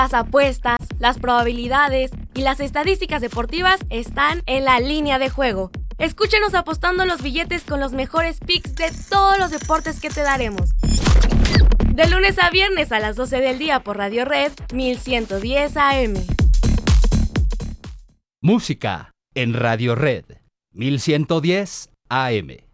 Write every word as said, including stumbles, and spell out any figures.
Las apuestas, las probabilidades y las estadísticas deportivas están en la línea de juego. Escúchanos apostando los billetes con los mejores picks de todos los deportes que te daremos. De lunes a viernes a las doce del día por Radio Red mil ciento diez A M. Música en Radio Red mil ciento diez A M.